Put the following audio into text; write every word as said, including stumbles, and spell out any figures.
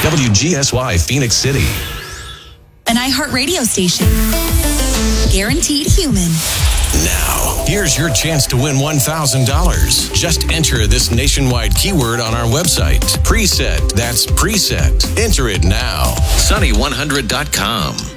W G S Y Phoenix City. An iHeartRadio station. Guaranteed human. Now, here's your chance to win one thousand dollars. Just enter this nationwide keyword on our website. Preset. That's preset. Enter it now. Sunny one hundred dot com.